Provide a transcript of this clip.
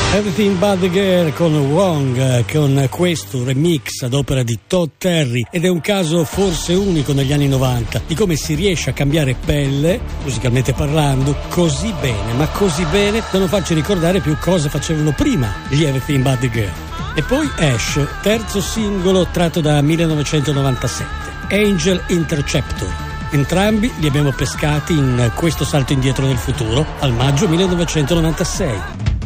Everything But The Girl con Wrong, con questo remix ad opera di Todd Terry, ed è un caso forse unico negli anni 90 di come si riesce a cambiare pelle, musicalmente parlando, così bene, ma così bene da non farci ricordare più cosa facevano prima gli Everything But The Girl. E poi Ash, terzo singolo tratto da 1997, Angel Interceptor. Entrambi li abbiamo pescati in questo salto indietro nel futuro al maggio 1996.